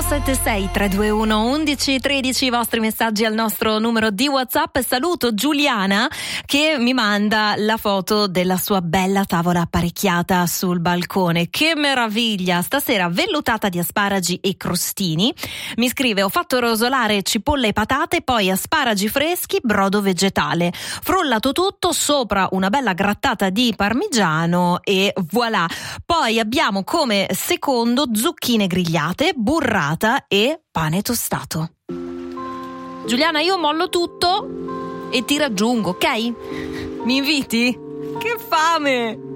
376 321 1113 i vostri messaggi al nostro numero di WhatsApp. Saluto Giuliana che mi manda la foto della sua bella tavola apparecchiata sul balcone. Che meraviglia! Stasera vellutata di asparagi e crostini. Mi scrive: ho fatto rosolare cipolle e patate, poi asparagi freschi, brodo vegetale. Frullato tutto, sopra una bella grattata di parmigiano e voilà. Poi abbiamo come secondo zucchine grigliate, burrata e pane tostato. Giuliana, io mollo tutto e ti raggiungo, ok? Mi inviti? Che fame!